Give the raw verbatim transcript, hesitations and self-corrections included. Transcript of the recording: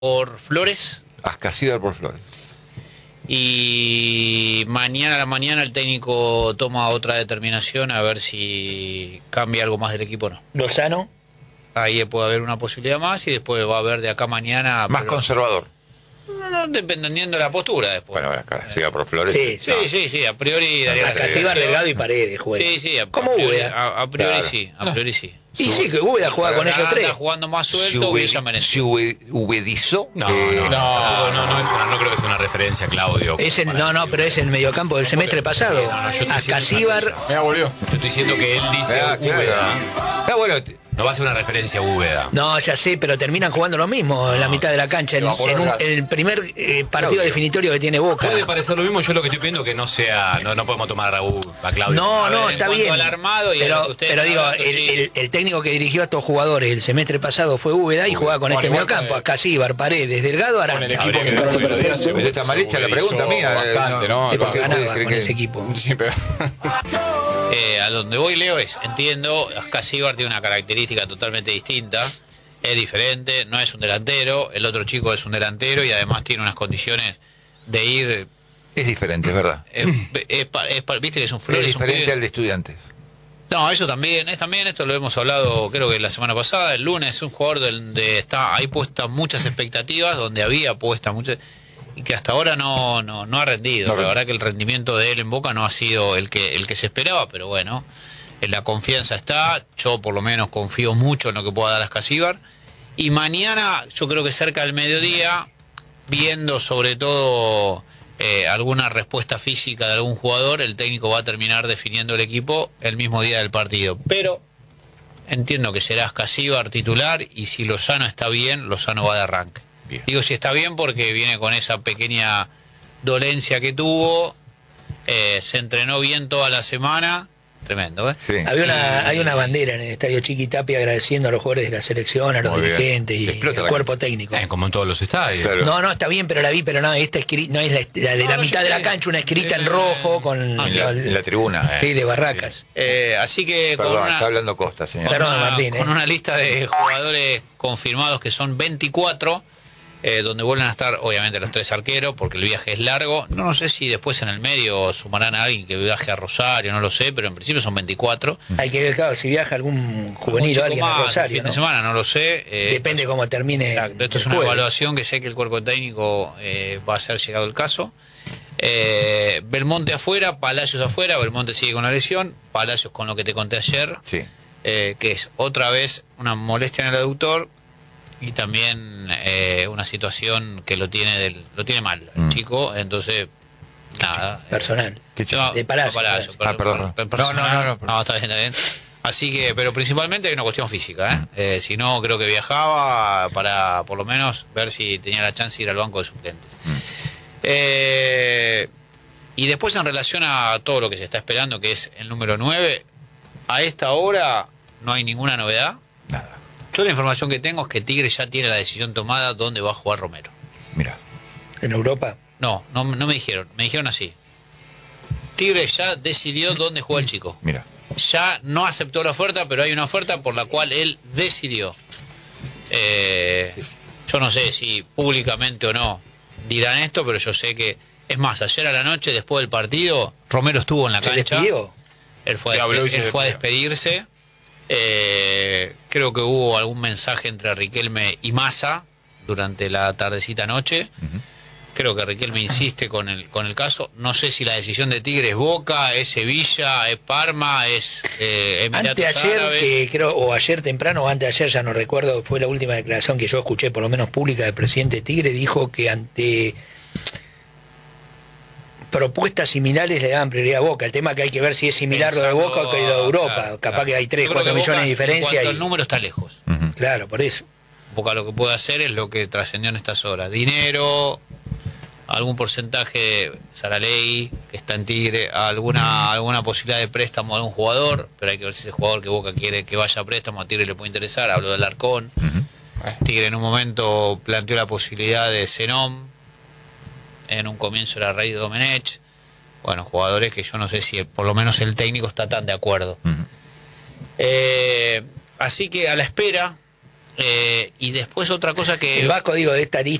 por Flores. Ascasíbar por Flores. Y mañana a la mañana el técnico toma otra determinación a ver si cambia algo más del equipo o no. Lozano. Ahí puede haber una posibilidad más y después va a haber de acá mañana. Más pero, conservador. no, no, dependiendo de la postura después. Bueno, Ascasíbar por Flores. Sí, Sí, no. sí, sí, a priori daría la Ascasíbar, sensación. Delgado y Paredes juega. Sí, sí, a, ¿Cómo a priori, Úbeda? a, a priori Claro. sí, a priori sí. Y sí, que Úbeda juega con Anda ellos tres. jugando más Se suelto, ube- Villa se Meneses. ube- ubedizó. No, eh, no, no, no, no, es una- no creo que sea una referencia, Claudio. Es el, para no, no, decir. pero es el mediocampo del semestre pasado. No, no, yo estoy diciendo Ascasíbar. otra cosa. Mira, volvió. Yo estoy diciendo que él dice Ah, claro. Úbeda. Ah, bueno, t- No va a ser una referencia a Úbeda. No, ya sé, pero terminan jugando lo mismo en la mitad de la cancha. En, en un- en el primer eh, partido Claudio. definitorio que tiene Boca. Puede parecer lo mismo, yo lo que estoy pidiendo que no sea, no, no podemos tomar a Raúl, a Claudio. No, A ver, no, en está cuanto bien. al armado y a lo pero que ustedes pero están digo, hablando, el, sí. el- el técnico que dirigió a estos jugadores el semestre pasado fue Úbeda y jugaba con Bueno, este igual mediocampo. con el- Ascasíbar, Paredes, Delgado, Con el Aranda. equipo que Carlos Melodía se Pero está mal hecha la pregunta mía, eh, Bastante, no, ¿no? Es porque ¿Ustedes ganaba creen con que- ese equipo. Sí, pero- Eh, a donde voy, Leo, es, entiendo, Ascasíbar tiene una característica totalmente distinta, es diferente, no es un delantero, el otro chico es un delantero y además tiene unas condiciones de ir, Es diferente, es verdad. eh, es pa- es pa- viste que es un Es Flores, un diferente pibe- al de Estudiantes. No, eso también, es también, esto lo hemos hablado creo que la semana pasada, el lunes, es un jugador donde está, hay puestas muchas expectativas, donde había puestas muchas, y que hasta ahora no, no, no ha rendido. No la rinde. verdad que el rendimiento de él en Boca no ha sido el que, el que se esperaba, pero bueno, en la confianza está, yo por lo menos confío mucho en lo que pueda dar Ascasíbar. Y mañana, yo creo que cerca del mediodía, viendo sobre todo eh, alguna respuesta física de algún jugador, el técnico va a terminar definiendo el equipo el mismo día del partido. Pero entiendo que será Ascasíbar titular y si Lozano está bien, Lozano va de arranque. Bien. Digo si está bien porque viene con esa pequeña dolencia que tuvo, eh, se entrenó bien toda la semana, tremendo, ¿eh? Sí. Había una, Y- hay una bandera en el estadio Chiquitapia agradeciendo a los jugadores de la selección, a los Muy bien. dirigentes y Explota el la- cuerpo técnico. Eh, como en todos los estadios. Claro. No, no, está bien, pero la vi, pero no, esta escri- no es la, la de No, la no, mitad yo de la sé. cancha, una escrita en Eh, rojo con ah, En la, el- en la tribuna. eh. sí, de Barracas. Eh, así que con Perdón, una, está hablando Costa, señor. con Perdón, una- Martín, con eh. una lista de jugadores confirmados que son veinticuatro, eh, donde vuelven a estar obviamente los tres arqueros, porque el viaje es largo. No, no sé si después en el medio sumarán a alguien que viaje a Rosario, no lo sé, pero en principio son veinticuatro. Hay que ver, claro, si viaja algún juvenil o Un chico alguien a más el Rosario, fin de ¿no? semana, no lo sé. eh, Depende esto cómo termine. es- Exacto, esto es el una jueves. evaluación que sé que el cuerpo técnico eh, va a ser llegado el caso. Eh, Belmonte afuera, Palacios afuera, Belmonte sigue con la lesión, Palacios con lo que te conté ayer. Sí. eh, que es otra vez una molestia en el aductor y también eh, una situación que lo tiene del, lo tiene mal el Mm. chico, entonces nada. eh, Personal. ¿Qué chico? no, De Palacio, no, Palacio, Ah, perdón, per- perdón. No, no, no, no, perdón. está bien, está bien. Así que, pero principalmente hay una cuestión física, ¿eh? Eh, si no, creo que viajaba para por lo menos ver si tenía la chance de ir al banco de suplentes. Mm. Eh, y después en relación a todo lo que se está esperando, que es el número nueve, a esta hora no hay ninguna novedad. Nada. Yo la información que tengo es que Tigre ya tiene la decisión tomada dónde va a jugar Romero. Mira. En Europa. No, no, no me dijeron, me dijeron así. Tigre ya decidió dónde juega el chico. Mira. Ya no aceptó la oferta, pero hay una oferta por la cual él decidió. Eh, yo no sé si públicamente o no dirán esto, pero yo sé que, es más, ayer a la noche, después del partido, Romero estuvo en la ¿Se cancha. despidió? Él fue, Se a, habló y se él fue a despidió. despedirse. Eh, creo que hubo algún mensaje entre Riquelme y Massa durante la tardecita noche. Ujú. Creo que Riquelme insiste con el con el caso. No sé si la decisión de Tigre es Boca, es Sevilla, es Parma, es eh, Emiratos Anteayer, Árabes. que creo, o ayer temprano o anteayer, ya no recuerdo, fue la última declaración que yo escuché, por lo menos pública, del presidente Tigre, dijo que ante propuestas similares le daban prioridad a Boca. El tema que hay que ver si es similar lo de Pensando- Boca que lo de Europa. claro, Capaz claro. que hay tres, Yo creo cuatro que millones Boca, de diferencia. En cuanto Y, al número está lejos. Ujú. claro, por eso. Boca lo que puede hacer es lo que trascendió en estas horas. Dinero, algún porcentaje, Saraley, que está en Tigre, alguna alguna posibilidad de préstamo a algún jugador, pero hay que ver si ese jugador que Boca quiere que vaya a préstamo a Tigre le puede interesar. Hablo del Arcón. Ujú. Tigre en un momento planteó la posibilidad de Zenón, en un comienzo era Rey de Domenech. Bueno, jugadores que yo no sé si por lo menos el técnico está tan de acuerdo. Ujú. Eh, así que a la espera, Eh, y después otra cosa que... El Vasco, digo, de esta lista